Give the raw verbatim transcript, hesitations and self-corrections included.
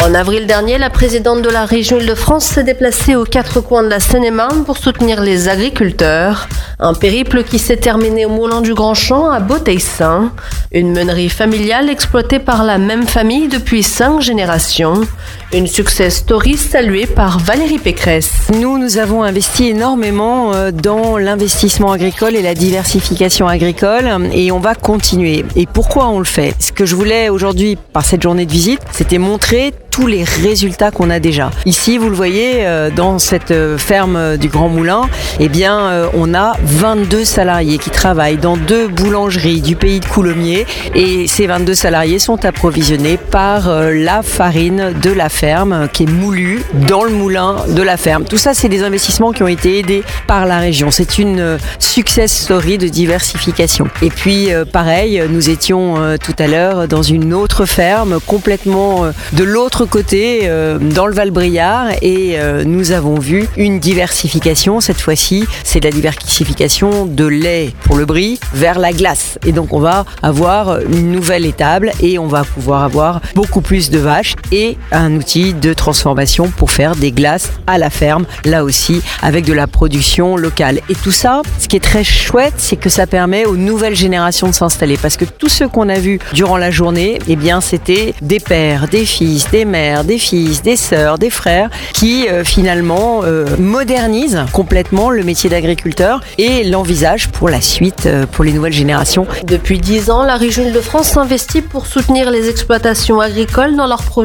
En avril dernier, la présidente de la région Île-de-France s'est déplacée aux quatre coins de la Seine-et-Marne pour soutenir les agriculteurs. Un périple qui s'est terminé au moulin du Grand Champ à Beauteilles-Saint, une meunerie familiale exploitée par la même famille depuis cinq générations. Une success story saluée par Valérie Pécresse. Nous, nous avons investi énormément dans l'investissement agricole et la diversification agricole et on va continuer. Et pourquoi on le fait ? Ce que je voulais aujourd'hui, par cette journée de visite, c'était montrer tous les résultats qu'on a déjà. Ici, vous le voyez, dans cette ferme du Grand Moulin, eh bien, on a vingt-deux salariés qui travaillent dans deux boulangeries du pays de Coulommiers et ces vingt-deux salariés sont approvisionnés par la farine de la ferme qui est moulue dans le moulin de la ferme. Tout ça, c'est des investissements qui ont été aidés par la région. C'est une success story de diversification. Et puis, pareil, nous étions tout à l'heure dans une autre ferme complètement de l'autre côté, euh, dans le Val-Briard, et euh, nous avons vu une diversification. Cette fois-ci, c'est de la diversification de lait pour le brie vers la glace. Et donc, on va avoir une nouvelle étable et on va pouvoir avoir beaucoup plus de vaches et un outil de transformation pour faire des glaces à la ferme, là aussi, avec de la production locale. Et tout ça, ce qui est très chouette, c'est que ça permet aux nouvelles générations de s'installer. Parce que tous ceux qu'on a vus durant la journée, eh bien, c'était des pères, des fils, des mères, des fils, des sœurs, des frères qui euh, finalement euh, modernisent complètement le métier d'agriculteur et l'envisagent pour la suite, euh, pour les nouvelles générations. Depuis dix ans, la région Île-de-France s'investit pour soutenir les exploitations agricoles dans leurs projets